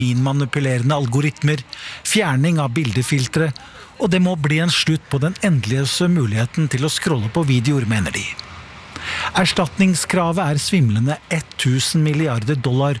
manipulerende algoritmer, fjerning av bildefiltre, og det må bli en slutt på den endeløse muligheten til å scrolle på videoer, mener de. Erstatningskravet svimlende $1000 milliarder,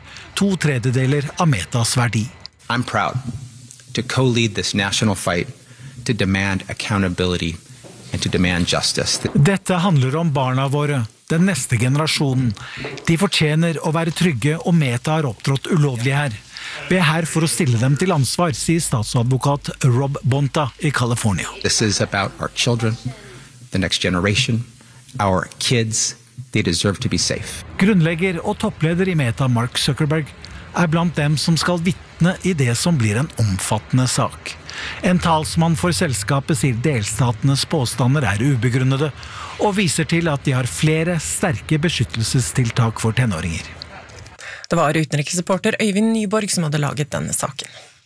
2/3 av Metas verdi. I'm proud to co-lead this national fight to demand accountability and to demand justice. Dette handler om barna våre, den neste generasjonen. De fortjener å være trygge, og Meta har opptrådt ulovlig her. Vi her for å stille dem til ansvar, sier statsadvokat Rob Bonta i California. This is about our children, the next generation, our kids. They deserve to be safe. Grunnlegger og toppleder i Meta, Mark Zuckerberg, blant dem som skal vitne i det som blir en omfattende sak. En talsmann for selskapet sier delstatenes påstander ubegrunnede, og viser til at de har flere sterke beskyttelsestiltak for tenåringer. Det var utenriksreporter Øyvind Nyborg som hadde laget denne saken.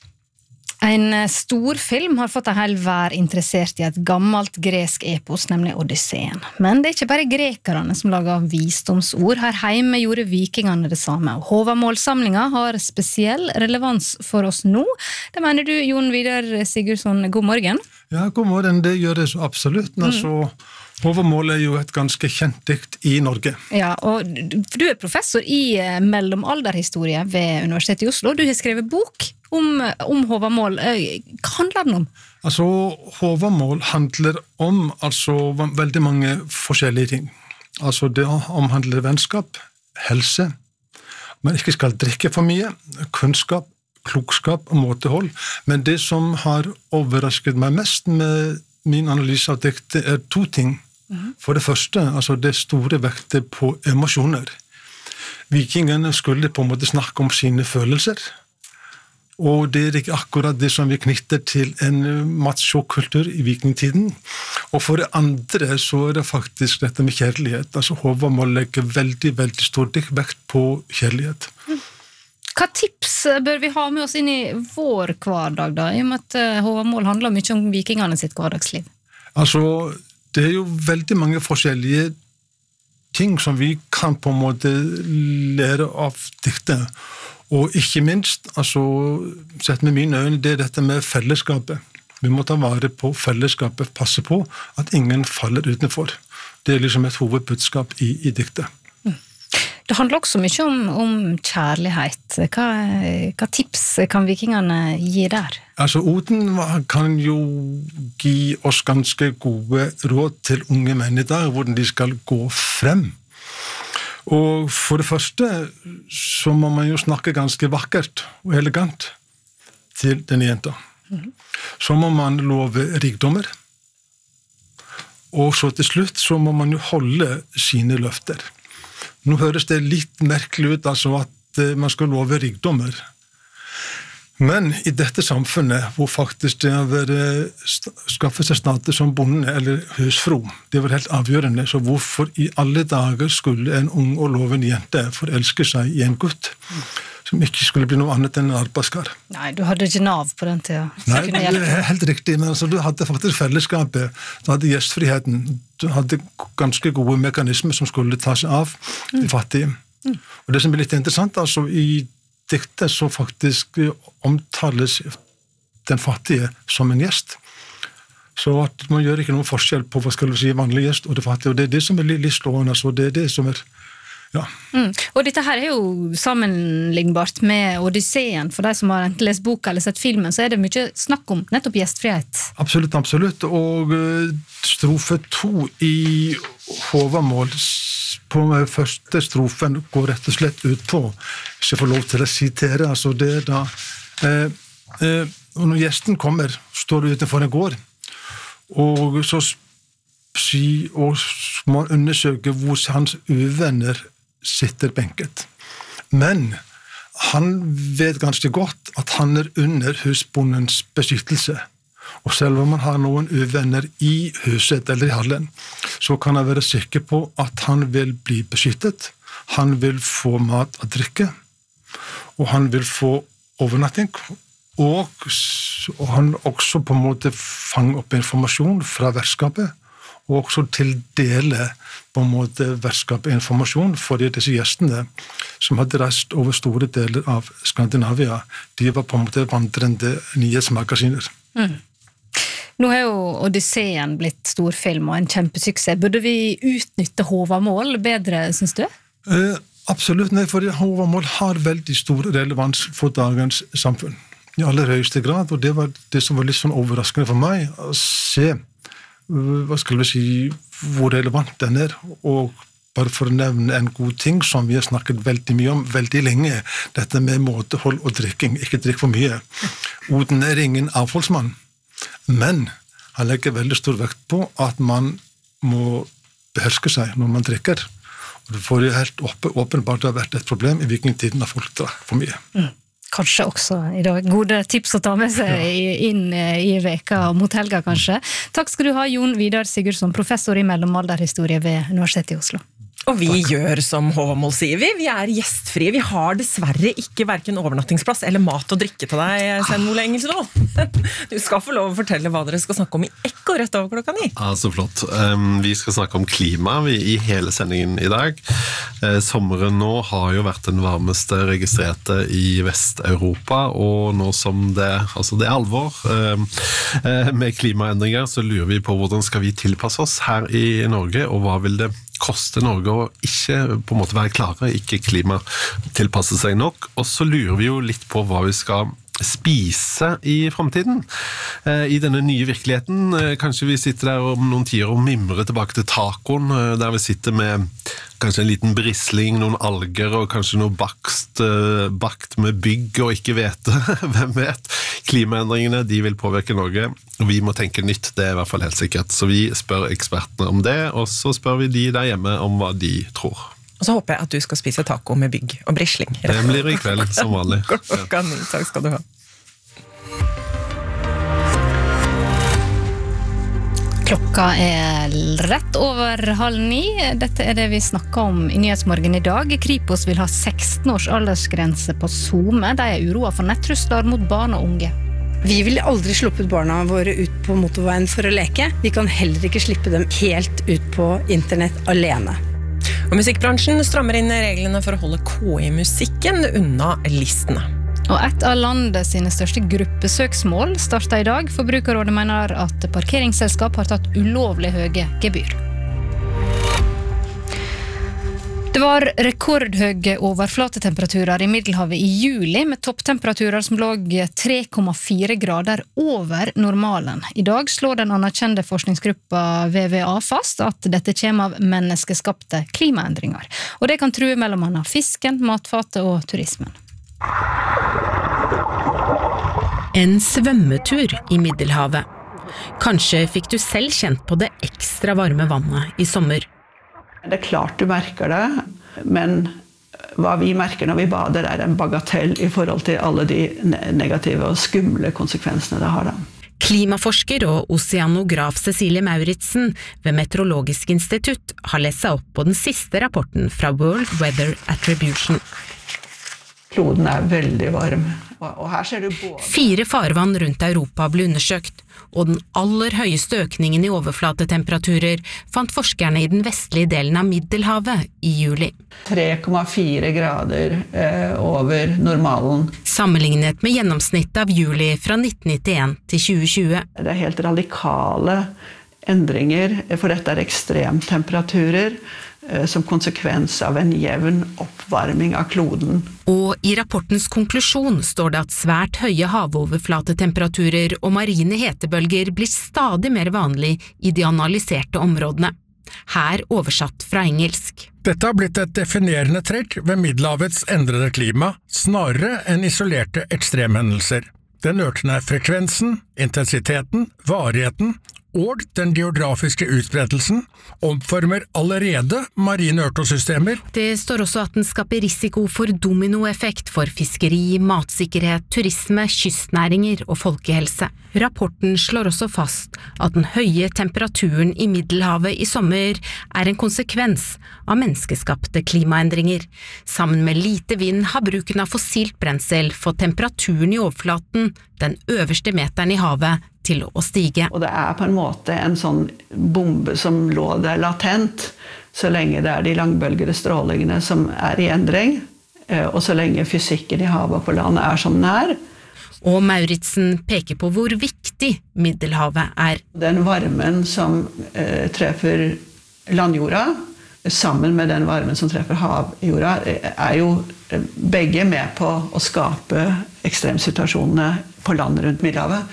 En stor film har fått en hel vær interessert i et gammelt gresk epos, nemlig Odysseen. Men det ikke bare grekerne som lager visdomsord. Her hjemme gjorde vikingene det samme. Håvamålsamlinga har spesiell relevans for oss nå. Det mener du, Jon Vidar Sigurdsson. God morgen. Ja, god morgen. Det gjør det så absolutt. Altså, Håvamål jo et ganske kjent dikt i Norge. Ja, og du professor i mellomalderhistorie ved Universitetet i Oslo. Du har skrevet bok om Håvamål. Hva handler den om? Altså, Håvamål handler om veldig mange forskjellige ting. Altså, det omhandler vennskap, helse, man ikke skal drikke for mye, kunnskap, klokskap og måtehold. Men det som har overrasket meg mest med min analyse av diktet to ting. For det første, altså det store vektet på emosjoner. Vikingene skulle på en måte snakke om sine følelser, og det ikke akkurat det som vi knytter til en macho-kultur i vikingtiden. Og for det andre så det faktisk dette med kjærlighet. Altså Håvamål legger veldig, veldig stor vekt på kjærlighet. Hva tips bør vi ha med oss inn i vår hverdag da, i og med at Håvamål handler mye om vikingene sitt hverdagsliv? Altså, det jo veldig mange forskjellige ting som vi kan på en måte lære av diktet. Og ikke minst, altså, sett med mine øyne, det dette med fellesskapet. Vi må ta vare på fellesskapet, passe på at ingen faller utenfor. Det liksom et hovedbudskap i diktet. Det handler også mye om kjærlighet. Hva tips kan vikingene gi der? Altså, Oden kan jo gi oss ganske gode råd til unge menn i dag, hvordan de skal gå frem. Og for det første så må man jo snakke ganske vakkert og elegant til denne jenta. Så må man love rikdommer. Og så til slutt så må man jo holde sine løfter. Nå høres det litt merkelig ut altså at man skal love rikdommer. Men i dette samfunnet, hvor faktisk det å skaffe seg status som bonde eller husfru, det var helt avgjørende, så hvorfor i alle dager skulle en ung og lovende jente forelske seg i en gutt, som ikke skulle bli noe annet enn en arbeidskar? Nei, du hadde ikke nav på den tiden. Nei, det helt riktig, men altså, du hadde faktisk fellesskapet, du hadde gjestfriheten, du hadde ganske gode mekanismer som skulle ta seg av de fattige. Og det som litt interessant, altså, i diktet så faktisk omtales den fattige som en gjest. Så at man gjør ikke noen forskjell på hva skal du si, vanlig gjest og det fattige, og det det som litt slående, så det det som ja. Og dette her jo sammenlignbart med Odysseen. For de som har enten lest boka eller sett filmen, så det mye snakk om nettopp gjestfrihet. Absolutt, absolutt. Og strofe 2 i Håvamål på første strofen går rett og slett ut på, hvis jeg får lov til å sitere, altså det da når gjesten kommer, står det utenfor en gård, og så må man undersøke hvor hans uvenner sitter benket. Men han vet ganske godt at han under husbondens beskyttelse. Og selv om han har noen uvenner i huset eller i hallen, så kan han være sikker på at han vil bli beskyttet, han vil få mat og drikke, og han vil få overnatting, og han også på en måte fanger opp informasjon fra vertskapet og også tildele på en måte vertskap informasjon, fordi disse gjestene som hadde reist over store deler av Skandinavia, de var på en måte vandrende nyhetsmagasiner. Nå har jo Odysseen blitt storfilm og en kjempesuksess. Burde vi utnytte Håvamål bedre, synes du? Absolutt, nei, for Håvamål har veldig stor relevans for dagens samfunn. I aller høyeste grad, og det var det som var litt sånn overraskende for meg, å se, hva skal vi si, hvor relevant den og bare for å nevne en god ting som vi har snakket veldig mye om, veldig lenge, dette med måtehold og drikking, ikke drikk for mye. Oden ingen avholdsmann, men han legger veldig stor vekt på at man må beherske seg når man drikker. Og det får jo helt åpenbart ha vært et problem i vikingtiden av folk drakk for mye. Kanskje også i dag. Gode tips å ta med seg inn i veka mot helga, kanskje. Takk skal du ha, Jon Vidar Sigurdsson, professor i mellomalderhistorie ved Universitetet i Oslo. Og vi gjør som Håvamål sier vi er gjestfrie. Vi har dessverre ikke hverken overnattingsplass eller mat og drikke til deg, Svein Ole Engelsrud. Du skal få lov å fortelle hva dere skal snakke om i Ekko rett over 9:00. Ja, så flott. Vi skal snakke om klima i hele sendingen i dag. Sommeren nå har jo vært den varmeste registrerte i Vest-Europa, og nå som det er alvor med klimaendringer, så lurer vi på hvordan skal vi tilpasse oss her i Norge, og hva vil det koste Norge å ikke på en måte være klare, ikke klimatilpasse seg nok, og så lurer vi jo litt på hva vi skal spise i fremtiden. I denne nye virkeligheten, kanskje vi sitter der om noen tider og mimrer tilbake til tacoen, der vi sitter med kanskje en liten brisling, noen alger og kanskje noe bakt med bygg og ikke hvete. Hvem vet? Klimaendringene, de vil påvirke Norge, og vi må tenke nytt, det er i hvert fall helt sikkert. Så vi spør ekspertene om det, og så spør vi de der hjemme om hva de tror. Og så håper jeg at du skal spise taco med bygg og brisling. Det blir i kveld, som vanlig. Klokka 9, takk skal du ha. Klokka rett over 8:30. Dette er det vi snakker om i Nyhetsmorgen i dag. Kripos vil ha 16 års aldersgrense på SoMe. De uroa for nettrusler mot barn og unge. Vi vil aldri sluppet barna våre ut på motorveien for å leke. Vi kan heller ikke slippe dem helt ut på internett alene. Og musikkbransjen strammer inn reglene for å holde KI-musikken unna listene. Og et av landet sine største gruppesøksmål startet i dag. Forbrukerrådet mener at parkeringsselskap har tatt ulovlig høye gebyr. Det var rekordhøye overflatetemperaturer i Middelhavet i juli, med topptemperaturer som lå 3,4 grader over normalen. I dag slår den anerkjente forskningsgruppa VVA fast at dette kommer av menneskeskapte klimaendringer. Og det kan true mellom annet fisken, matfatet og turismen. En svømmetur i Middelhavet. Kanskje fikk du selv kjent på det ekstra varme vannet i sommer. Det er klart du merker det, men hva vi merker når vi bader er en bagatell i forhold til alle de negative og skumle konsekvensene det har da. Klimaforsker og oseanograf Cecilie Mauritsen ved Meteorologisk institutt har lest seg opp på den siste rapporten fra World Weather Attribution. Kloden er veldig varm, og her ser du både... 4 farvann rundt Europa ble undersøkt, og den aller høyeste økningen i overflatetemperaturer fant forskerne i den vestlige delen av Middelhavet i juli. 3,4 grader over normalen. Sammenlignet med gjennomsnittet av juli fra 1991 til 2020. Det er helt radikale endringer, for dette er ekstremtemperaturer, som konsekvens av en jevn oppvarming av kloden. Og i rapportens konklusjon står det at svært høye havoverflatetemperaturer og marine hetebølger blir stadig mer vanlig i de analyserte områdene. Her oversatt fra engelsk. Dette har blitt et definerende trekk ved Middelhavets endrede klima, snarere enn isolerte ekstremhendelser. Den økende frekvensen, intensiteten, varigheten og den geografiske utbredelsen omformer allerede marine økosystemer. Det står også at den skaper risiko for dominoeffekt for fiskeri, matsikkerhet, turisme, kystnæringer og folkehelse. Rapporten slår også fast at den høye temperaturen i Middelhavet i sommer er en konsekvens av menneskeskapte klimaendringer. Sammen med lite vind har bruken av fossilt brensel fått temperaturen i overflaten, den øverste meteren i havet til å stige. Og det på en måte en sånn bombe som lå der latent, så lenge det de langbølgede strålingene som I endring, og så lenge fysikken I havet og på land som den Og Mauritsen peker på hvor viktig Middelhavet Den varmen som treffer landjorda, sammen med den varmen som treffer havjorda, jo begge med på å skape ekstremsituasjonene på land rundt Middelhavet.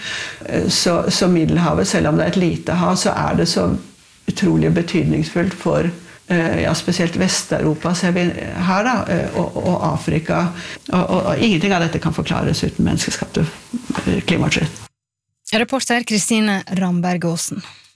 Så Middelhavet, selv om det et lite hav, så det så utrolig betydningsfullt for spesielt Vest-Europa ser vi her da, og Afrika. Og ingenting av dette kan forklares uten menneskeskapte klimautslipp. Reporter Kristine Ramberg-Aasen.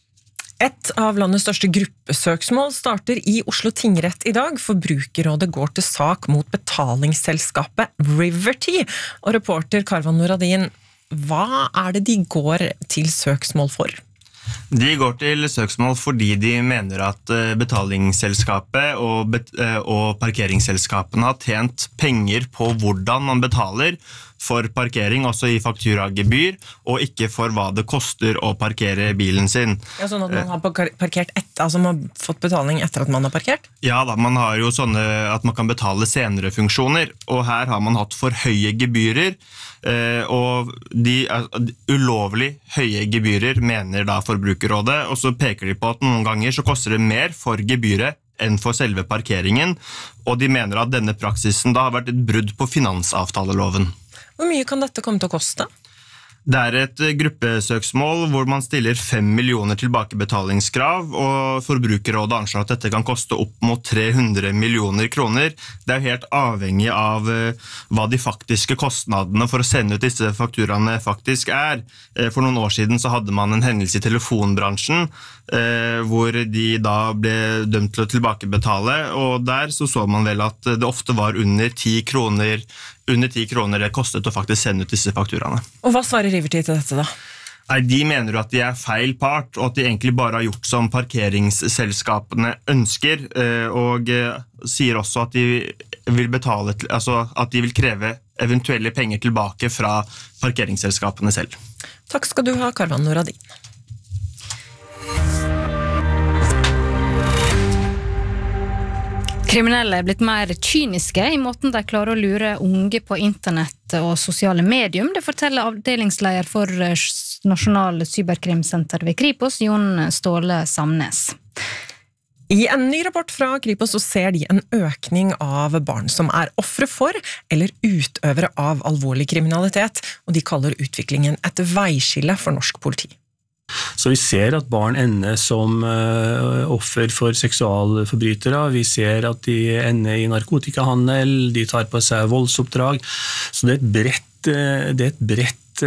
Et av landets største gruppesøksmål starter I Oslo tingrett I dag. Forbrukerrådet går til sak mot betalingsselskapet Riverty. Og reporter Karvan Noradin, hva det de går til søksmål for? De går til søksmål fordi de mener at betalingsselskapet og parkeringsselskapene har tjent penger på hvordan man betaler for parkering, også I fakturagebyr, og ikke for hva det koster å parkere bilen sin. Ja, sånn at man har parkert altså man har fått betaling etter at man har parkert? Ja da, man har jo sånne at man kan betale senere funksjoner, og her har man hatt for høye gebyrer, og de ulovlig høye gebyrer mener da Forbrukerrådet, og så peker de på at noen ganger så koster det mer for gebyret enn for selve parkeringen, og de mener at denne praksisen da har vært et brudd på finansavtaleloven. Hvor mye kan dette komme til å koste? Det et gruppesøksmål hvor man stiller 5 millioner tilbakebetalingskrav, og Forbrukerrådet anslår at dette kan koste opp mot 300 millioner kroner. Det jo helt avhengig av hva de faktiske kostnadene for å sende ut disse fakturaene faktisk For noen år siden så hadde man en hendelse I telefonbransjen, hvor de da ble dømt til å tilbakebetale, og der så man vel at det ofte var under 10 kroner det kostet å faktisk sende ut disse fakturaene. Og hva svarer Riverty til dette da? Nei, de mener jo at de feil part, og at de egentlig bare har gjort som parkeringsselskapene ønsker, og sier også at de vil betale, altså at de vil kreve eventuelle penger tilbake fra parkeringsselskapene selv. Takk skal du ha, Karvan Noradin. Kriminelle blitt mer kyniske I måten de klarer å lure unge på internett og sosiale medium. Det forteller avdelingsleder for Nasjonal Cyberkrimsenter ved Kripos, Jon Ståle Samnes. I en ny rapport fra Kripos så ser de en økning av barn som ofre for eller utøvere av alvorlig kriminalitet, og de kaller utviklingen et veiskille for norsk politi. Så vi ser at barn ender som offer for seksualforbrytere, vi ser at de ender I narkotikahandel, de tar på seg voldsoppdrag, så det et bredt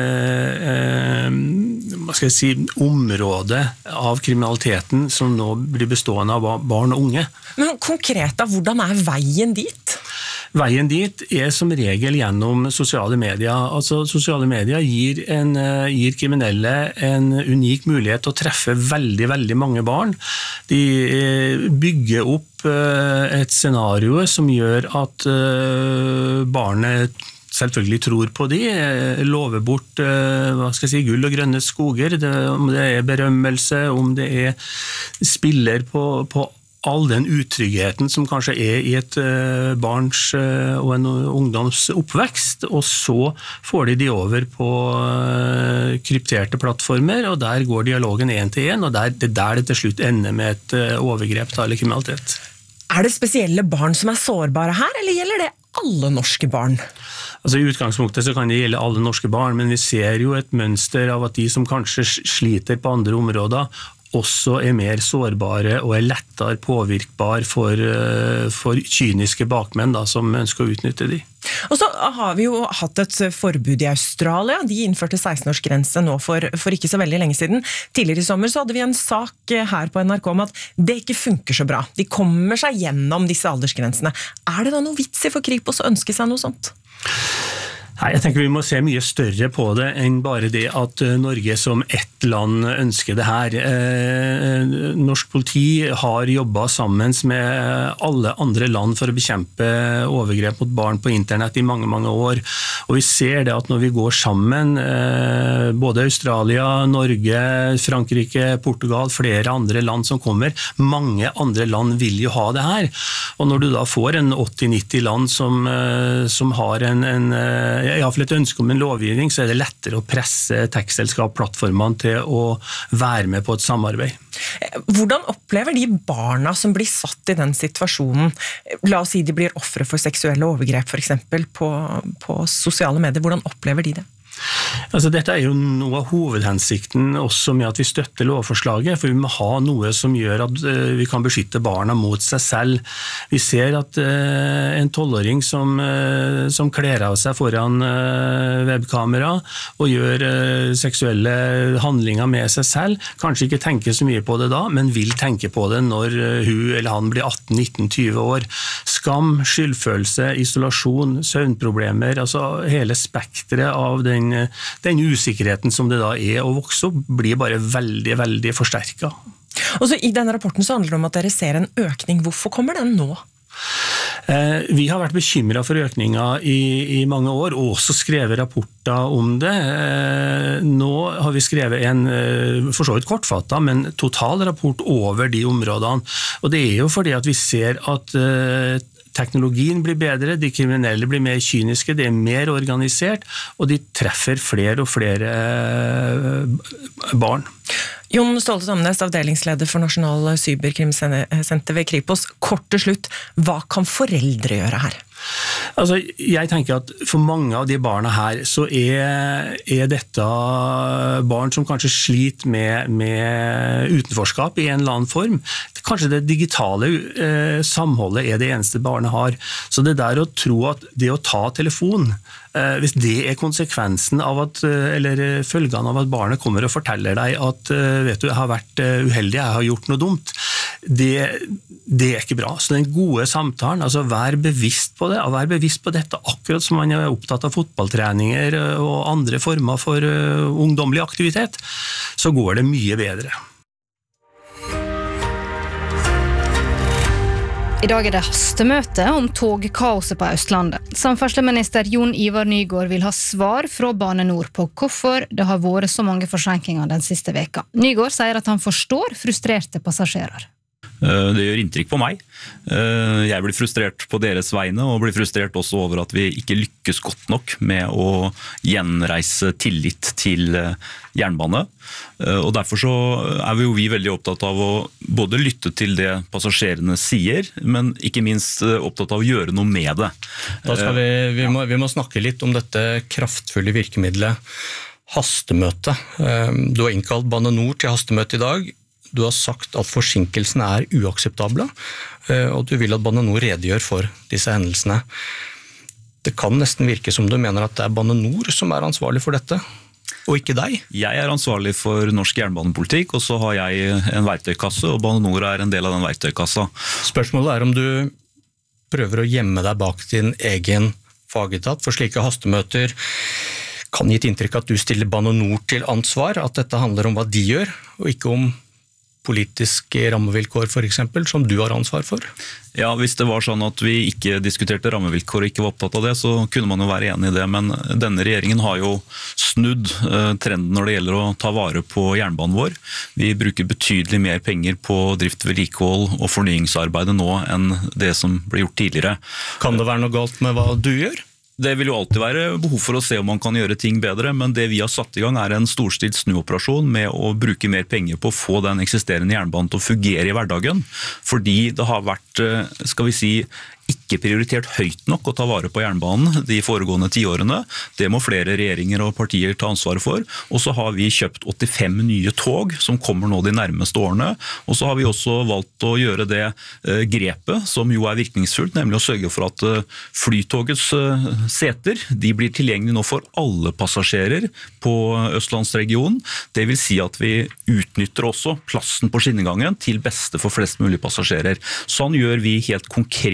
hva skal jeg si, område av kriminaliteten som nå blir bestående av barn og unge. Men konkret da, hvordan veien dit? Veien dit som regel gjennom sosiale medier. Altså, sosiale medier gir kriminelle en unik mulighet til å treffe veldig, veldig mange barn. De bygger opp et scenario som gjør at barnet selvfølgelig tror på de, lover bort hva skal jeg si, gull og grønne skoger, om det berømmelse, om det spiller på all den utryggheten som kanskje I et barns og en ungdoms oppvekst, og så får de over på krypterte plattformer, og der går dialogen 1 til 1, og det der det til slutt ender med et overgrep eller kriminalitet. Det spesielle barn som sårbare her, eller gjelder det alle norske barn? Altså I utgangspunktet så kan det gjelde alle norske barn, men vi ser jo et mønster av at de som kanskje sliter på andre områder, også mer sårbare og lettere påvirkbar for kyniske bakmenn da, som ønsker å utnytte de. Og så har vi jo hatt et forbud I Australia. De innførte 16-årsgrense nå for ikke så veldig lenge siden. Tidligere I sommer så hadde vi en sak her på NRK om at det ikke funker så bra. De kommer seg gjennom disse aldersgrensene. Det da noe vits I for Kripos å ønske seg noe sånt? Nei, jeg tenker vi må se mye større på det enn bare det at Norge som ett land ønsker det her. Norsk politi har jobbet sammen med alle andre land for å bekjempe overgrep mot barn på internett i mange, mange år. Og vi ser det at når vi går sammen, både Australia, Norge, Frankrike, Portugal, flere andre land som kommer, mange andre land vil jo ha det her. Og når du da får en 80-90 land som har i hvert fall et ønske om en lovgivning, så er det lettere å presse tekstselskap-plattformene til å være med på et samarbeid. Hvordan opplever de barna som blir satt i den situasjonen? La oss si de blir ofre for seksuelle overgrep, for eksempel, på sosiale medier. Hvordan opplever de det? Altså, dette er jo noe av hovedhensikten også med at vi støtter lovforslaget, for vi må ha noe som gjør at vi kan beskytte barna mot seg selv. Vi ser at en 12-åring som kler av seg foran webkamera og gjør seksuelle handlinger med seg selv, kanskje ikke tenker så mye på det da, men vil tenke på det når hun eller han blir 18, 19, 20 år. Skam, skyldfølelse, isolasjon, søvnproblemer, altså hele spektret av den usikkerheten som det da er å vokse opp, blir bare veldig, veldig forsterket. Og så i denne rapporten så handler det om at dere ser en økning. Hvorfor kommer den nå? Vi har vært bekymret for økninger i mange år, og også skrevet rapporter om det. Nå har vi skrevet en, for så vidt kortfattet, men total rapport over de områdene. Og det er jo fordi at vi ser at teknologien blir bedre, de kriminelle blir mer kyniske, de er mer organisert, og de treffer flere og flere barn. Jon Ståle Samnes, avdelingsleder for Nasjonal Cyberkrimsenter ved Kripos. Kort til slutt, hva kan foreldre gjøre her? Altså, jeg tenker at for mange av de barna her så er dette barn som kanskje sliter med utenforskap i en eller annen form. Kanskje det digitale samholdet er det eneste barnet har. Så det der å tro at det å ta telefon, hvis det er konsekvensen av eller følgene av at barnet kommer og forteller deg at vet du, jeg har vært uheldig, jeg har gjort noe dumt, det er ikke bra. Så den gode samtalen, altså vær bevisst på det, og vær bevisst på dette akkurat som man er opptatt av fotballtreninger og andre former for ungdommelig aktivitet, så går det mye bedre. I dag er det hastemøte om togkaoset på Østlandet. Samferdselsminister Jon Ivar Nygård vil ha svar fra Bane NOR på hvorfor det har vært så mange forsinkinger den siste veka. Nygård sier at han forstår frustrerte passasjerer. Det gjør inntrykk på meg. Jeg blir frustrert på deres vegne, og blir frustrert også over at vi ikke lykkes godt nok med å gjenreise tillit til jernbane. Og derfor så er vi veldig opptatt av å både lytte til det passasjerene sier, men ikke minst opptatt av å gjøre noe med det. Da skal vi må snakke litt om dette kraftfulle virkemidlet hastemøte. Du har innkalt Bane NOR til hastemøte i dag. Du har sagt at forsinkelsene er uakseptable, og du vil at Bane NOR redegjør for disse hendelsene. Det kan nesten virke som du mener at det er Bane NOR som er ansvarlig for dette, og ikke deg. Jeg er ansvarlig for norsk jernbanepolitikk, og så har jeg en verktøykasse, og Bane NOR er en del av den verktøykassa. Spørsmålet er om du prøver å gjemme deg bak din egen fagetat, for slike hastemøter kan gi et inntrykk at du stiller Bane NOR til ansvar, at dette handler om hva de gjør, og ikke om politiske rammevilkår for eksempel, som du har ansvar for? Ja, hvis det var sånn at vi ikke diskuterte rammevilkår og ikke var opptatt av det, så kunne man jo være enig i det, men denne regjeringen har jo snudd trenden når det gjelder å ta vare på jernbanen vår. Vi bruker betydelig mer penger på drift, vedlikehold og fornyingsarbeidet nå enn det som ble gjort tidligere. Kan det være noe galt med hva du gjør? Det vil jo alltid være behov for å se om man kan gjøre ting bedre, men det vi har satt i gang er en storstilt snuoperasjon med å bruke mer penger på å få den eksisterende jernbanen til å fungere i hverdagen, fordi det har vært, skal vi si, ikke prioritert høyt nok å ta vare på jernbanen de foregående 10 årene. Det må flere regjeringer og partier ta ansvar for. Og så har vi kjøpt 85 nye tog som kommer nå de nærmeste årene. Og så har vi også valgt å gjøre det grepet som jo er virkningsfullt, nemlig å sørge for at flytogets seter de blir tilgjengelige nå for alle passasjerer på Østlandsregionen. Det vil si at vi utnytter også plassen på skinnegangen til beste for flest mulig passasjerer. Sånn gjør vi helt konkrete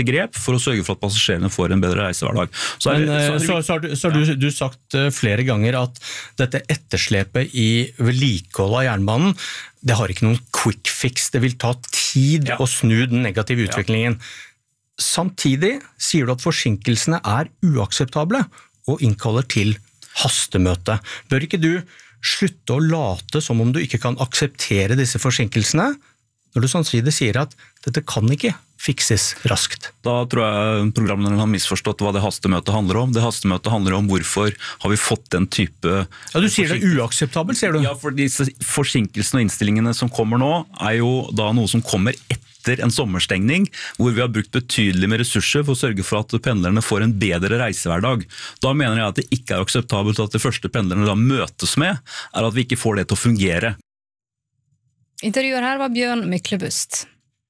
grep for å sørge for at passasjerene får en bedre reisehverdag. Så har du sagt flere ganger at dette etterslepet i vedlikehold av jernbanen, det har ikke noen quick fix, det vil ta tid å snu den negative utviklingen. Samtidig sier du at forsinkelsene uakseptable og innkaller til hastemøte. Bør ikke du slutte å late som om du ikke kan akseptere disse forsinkelsene, når du samtidig sier at dette kan ikke fikses raskt? Da tror jeg programlederen har misforstått hva det hastemøtet handler om. Det hastemøtet handler om hvorfor har vi fått den type... Ja, du sier det uakseptabelt, sier du? Ja, for disse forsinkelsene og innstillingene som kommer nå, jo da noe som kommer etter en sommerstengning, hvor vi har brukt betydelig med ressurser for å sørge for at pendlerne får en bedre reisehverdag. Da mener jeg at det ikke akseptabelt at det første pendlerne da møtes med, at vi ikke får det til å fungere. Intervjuer her var Bjørn Myklebust.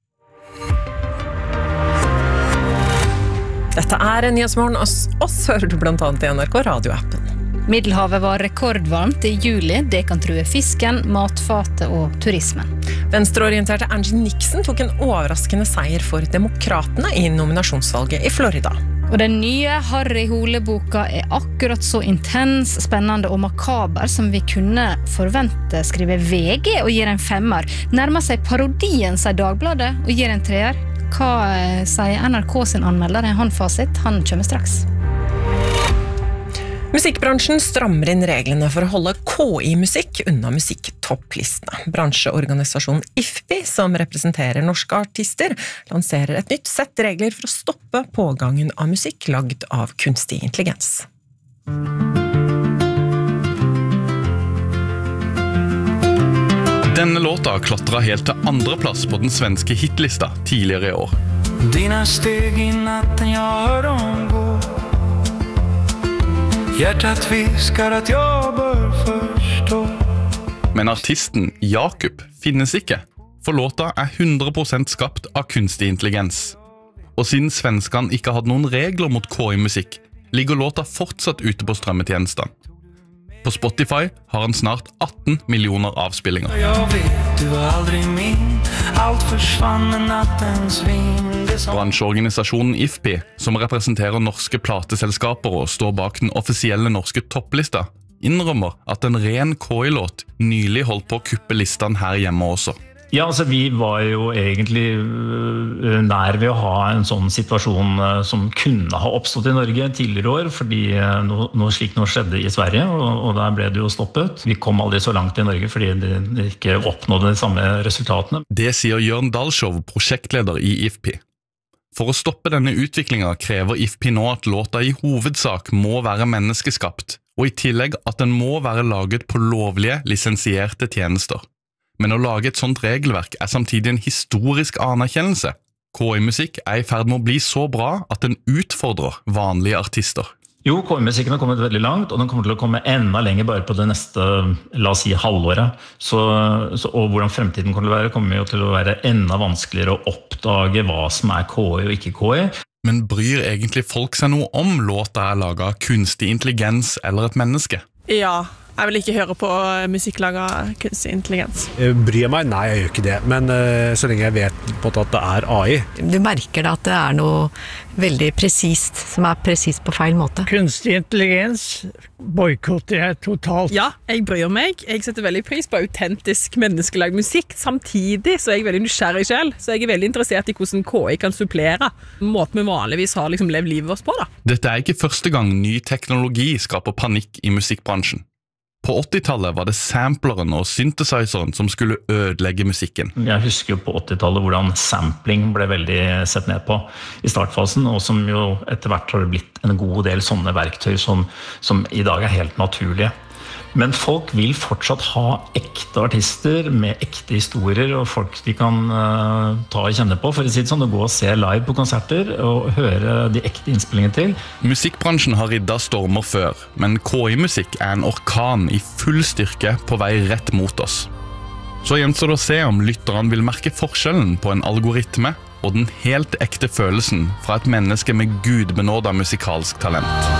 Dette Nyhetsmorgen, oss hører du blant annet i NRK radioappen. Middelhavet var rekordvarmt i juli. Det kan true fisken, matfatet og turismen. Venstreorienterte Angie Nixon tok en overraskende seier for demokratene i nominasjonsvalget i Florida. Og den nye Harry Hole-boka akkurat så intens, spennende og makaber som vi kunne forvente, skriver VG og gir en 5-er. Nærmer seg parodien, sier Dagbladet, og gir en 3-er. Hva sier NRK sin anmelder? Han fasit, han kommer straks. Musikkbransjen strammer inn reglene for å holde KI-musikk unna musikktopplistene. Bransjeorganisasjonen IFPI, som representerer norske artister, lanserer et nytt sett regler for å stoppe pågangen av musikk lagd av kunstig intelligens. Denne låta klatret helt til andreplass på den svenske hitlista tidligere i år. Dina steg i natten jeg hör dem gå. Hjärtat viskar at jeg bør forstå. Men artisten Jakob finnes ikke, for låta 100% skapt av kunstig intelligens. Og siden svenskene ikke hadde noen regler mot KI-musikk, ligger låta fortsatt ute på strømmetjenestene. På Spotify har han snart 18 millioner avspillinger. Jeg vet, du var aldri min, alt forsvann nattens vind. Bransjeorganisasjonen IFPI, som representerer norske plateselskaper og står bak den offisielle norske topplista, innrømmer at en ren KI-låt nylig holdt på å kuppe listene her hjemme også. Ja, altså vi var jo egentlig nær ved å ha en sånn situasjon som kunne ha oppstått i Norge tidligere år, fordi noe slikt nå skjedde i Sverige, og der ble det jo stoppet. Vi kom aldri så langt i Norge fordi det ikke oppnådde de samme resultatene. Det sier Jørn Dalsjov, prosjektleder i IFPI. For å stoppe denne utviklingen krever IFPI nå at låta i hovedsak må være menneskeskapt, og i tillegg at den må være laget på lovlige, lisensierte tjenester. Men å lage et sånt regelverk samtidig en historisk anerkjennelse. KI-musikk i ferd med å bli så bra at den utfordrer vanlige artister. Jo, KI-musikken har kommet veldig langt, og den kommer til å komme enda lenger bare på det neste, la oss si, halvåret. Og hvordan fremtiden kommer til å være, kommer jo til å være enda vanskeligere å oppdage hva som KI og ikke KI. Men bryr egentlig folk seg noe om låta laget av kunstig intelligens eller et menneske? Ja. Jeg vil ikke høre på musikk laget av kunstig intelligens. Bryr meg? Nei, jeg gjør ikke det. Men så lenge jeg vet på at det AI. Du merker da at det noe veldig presist, som presist på feil måte. Kunstig intelligens boykotter jeg totalt. Ja, jeg bryr meg. Jeg setter veldig pris på autentisk menneskelagd musikk. Samtidig så jeg veldig nysgjerrig selv. Så jeg veldig interessert i hvordan KI kan supplere måten vi vanligvis har levd livet vårt på. Da. Dette ikke første gang ny teknologi skaper panikk i musikkbransjen. På 80-tallet var det sampleren og synthesizeren som skulle ødelegge musikken. Jeg husker jo på 80-tallet hvordan sampling ble veldig sett ned på i startfasen, og som jo etter hvert har blitt en god del sånne verktøy som i dag helt naturlige. Men folk vil fortsatt ha ekte artister med ekte historier, og folk de kan ta og kjenne på, for å si det sånn, å gå og se live på konserter og høre de ekte innspillingene til. Musikkbransjen har riddet stormer før, men KI-musikk en orkan i full styrke på vei rett mot oss. Så gjenstår det å se om lytterne vil merke forskjellen på en algoritme og den helt ekte følelsen fra et menneske med gudbenådet musikalsk talent.